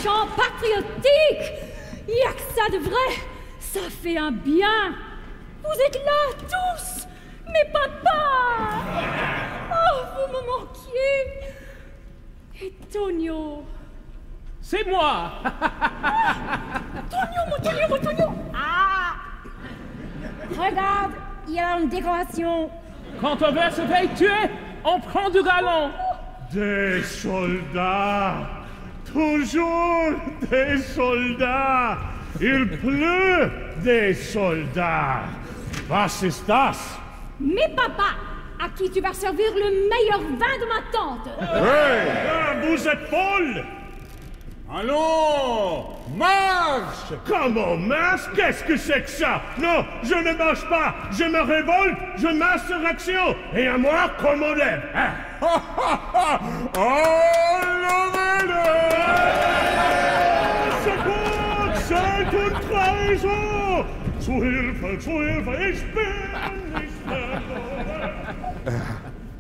chant patriotique. Y'a que ça de vrai. Ça fait un bien. Vous êtes là, tous. Mes papas. Oh, vous me manquiez. Et Tonio. C'est moi. Tonio, mon Tonio. Ah. Regarde, il y a une décoration. Quand on veut se faire tuer, on prend du galon. Des soldats. Toujours des soldats. Il pleut des soldats. Was ist das? Mes papas, à qui tu vas servir le meilleur vin de ma tante. Hey, vous êtes folle. Allons, marche! Comment marche? Qu'est-ce que c'est que ça? Non, je ne marche pas. Je me révolte, je m'insurrection. Et à moi, qu'on m'enlève. Hein? Enlevez-le! Secours, c'est une trahison! Zu Hilfe, ich bin nicht mehr.